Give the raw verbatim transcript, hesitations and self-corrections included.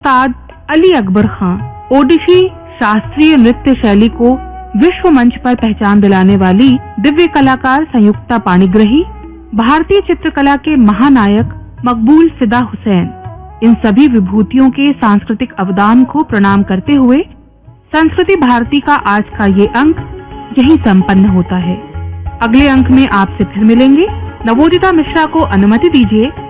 उस्ताद अली अकबर खां ओडिशी शास्त्रीय नृत्य शैली को विश्व मंच पर पहचान दिलाने वाली दिव्य कलाकार संयुक्ता पाणिग्रही, भारतीय चित्रकला के महानायक मकबूल फिदा हुसैन, इन सभी विभूतियों के सांस्कृतिक अवदान को प्रणाम करते हुए संस्कृति भारती का आज का ये अंक यहीं संपन्न होता है। अगले अंक में आपसे फिर मिलेंगे। नवोदिता मिश्रा को अनुमति दीजिए